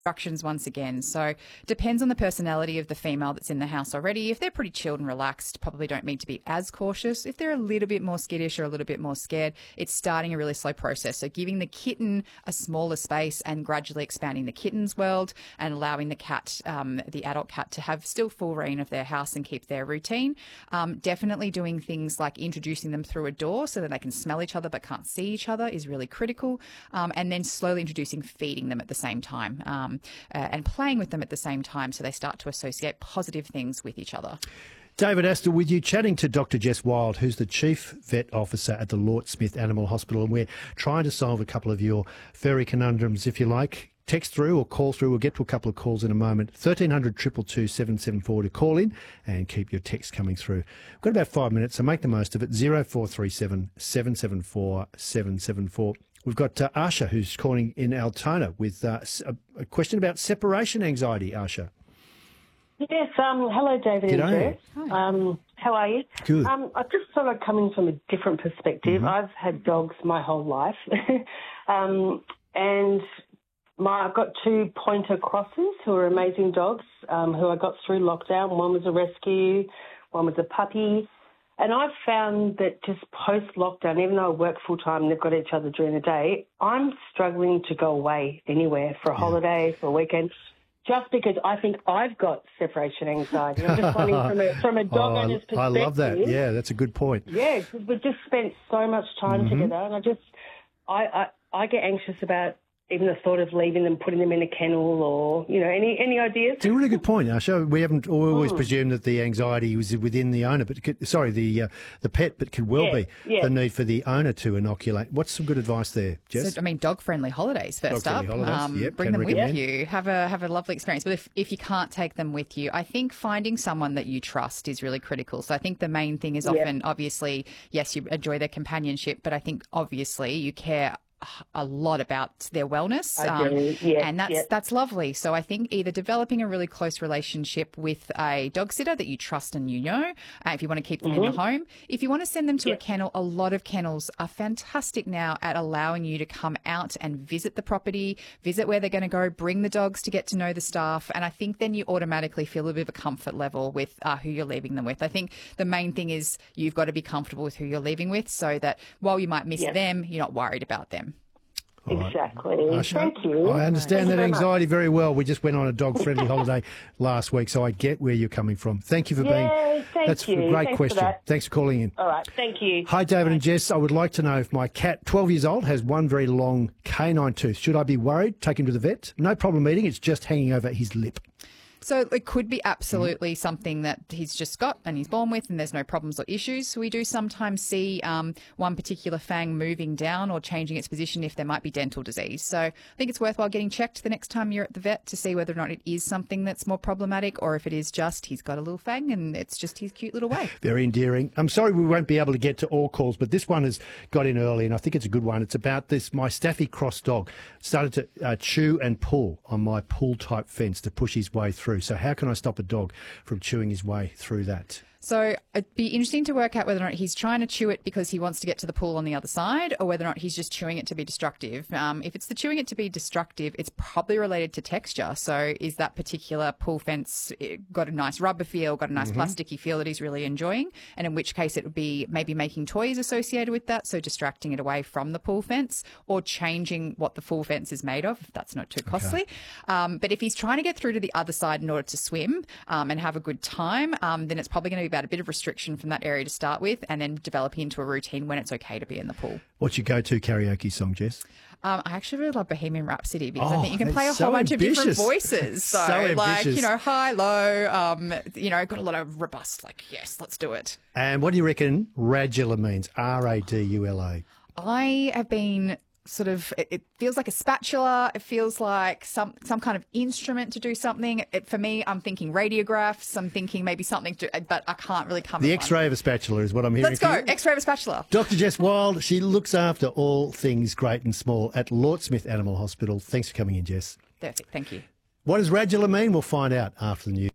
instructions once again. So depends on the personality of the female that's in the house already. If they're pretty chilled and relaxed, probably don't need to be as cautious. If they're a little bit more skittish or a little bit more scared, it's starting a really slow process. So giving the kitten a smaller space and gradually expanding the kitten's world and allowing the cat, the adult cat, to have still full reign of their house and keep their routine. Definitely doing things like introducing them through a door so that they can smell each other but can't see each other is really critical. And then slowly introducing feeding them at the same time. And playing with them at the same time so they start to associate positive things with each other. David Astor with you, chatting to Dr. Jess Wild, who's the Chief Vet Officer at the Lort Smith Animal Hospital, and we're trying to solve a couple of your furry conundrums, if you like. Text through or call through. We'll get to a couple of calls in a moment. 1300 222 774 to call in and keep your text coming through. We've got about 5 minutes, so make the most of it. 0437 774 774. We've got Asha, who's calling in Altona with a question about separation anxiety. Asha. Yes, hello, David and Jess. How are you? Good. I just thought I'd come in from a different perspective. I've had dogs my whole life, and I've got 2 pointer crosses who are amazing dogs who I got through lockdown. One was a rescue, one was a puppy. And I've found that just post-lockdown, even though I work full-time and they've got each other during the day, I'm struggling to go away anywhere for a holiday, for a weekend, just because I think I've got separation anxiety. I'm just wondering from a dog owner's perspective. I love that. Yeah, that's a good point. Yeah, because we've just spent so much time together, and I get anxious about even the thought of leaving them, putting them in a kennel, or, you know, any ideas? It's a really good point, Asha. We haven't always presumed that the anxiety was within the owner, but the pet, but could well be the need for the owner to inoculate. What's some good advice there, Jess? So, I mean, dog-friendly holidays first up. Holidays. Bring them with you. Have a lovely experience. But if you can't take them with you, I think finding someone that you trust is really critical. So I think the main thing is often, obviously, yes, you enjoy their companionship, but I think obviously you care a lot about their wellness, and that's lovely. So I think either developing a really close relationship with a dog sitter that you trust and you know, if you want to keep them in the home. If you want to send them to a kennel, a lot of kennels are fantastic now at allowing you to come out and visit the property, visit where they're going to go, bring the dogs to get to know the staff, and I think then you automatically feel a bit of a comfort level with who you're leaving them with. I think the main thing is you've got to be comfortable with who you're leaving with so that while you might miss them, you're not worried about them. Exactly. Thank you. I understand that anxiety very well. We just went on a dog-friendly holiday last week, so I get where you're coming from. Thank you for being... That's a great question. Thanks for calling in. All right, thank you. Hi, David and Jess. I would like to know if my cat, 12 years old, has one very long canine tooth. Should I be worried? Take him to the vet? No problem eating. It's just hanging over his lip. So it could be absolutely something that he's just got and he's born with and there's no problems or issues. So we do sometimes see one particular fang moving down or changing its position if there might be dental disease. So I think it's worthwhile getting checked the next time you're at the vet to see whether or not it is something that's more problematic or if it is just he's got a little fang and it's just his cute little way. Very endearing. I'm sorry we won't be able to get to all calls, but this one has got in early and I think it's a good one. It's about my Staffy cross dog started to chew and pull on my pull-type fence to push his way through. So how can I stop a dog from chewing his way through that? So it'd be interesting to work out whether or not he's trying to chew it because he wants to get to the pool on the other side or whether or not he's just chewing it to be destructive. If it's the chewing it to be destructive, it's probably related to texture. So is that particular pool fence got a nice rubber feel, got a nice plasticky feel that he's really enjoying? And in which case it would be maybe making toys associated with that, so distracting it away from the pool fence or changing what the pool fence is made of, if that's not too costly. But if he's trying to get through to the other side in order to swim and have a good time, then it's probably going to be about a bit of restriction from that area to start with and then developing into a routine when it's okay to be in the pool. What's your go-to karaoke song, Jess? I actually really love Bohemian Rhapsody because I think you can play a whole bunch of different voices. So like, high, low, got a lot of robust, yes, let's do it. And what do you reckon radula means? R-A-D-U-L-A. I have been it feels like a spatula. It feels like some kind of instrument to do something. For me, I'm thinking radiographs. I'm thinking maybe something but I can't really come. The X-ray of a spatula is what I'm hearing. Let's go. X-ray of a spatula. Dr. Jess Wild, she looks after all things great and small at Lort Smith Animal Hospital. Thanks for coming in, Jess. Perfect. Thank you. What does radula mean? We'll find out after the news.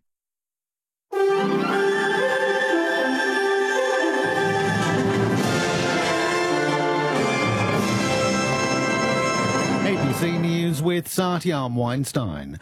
ABC News with Satyam Weinstein.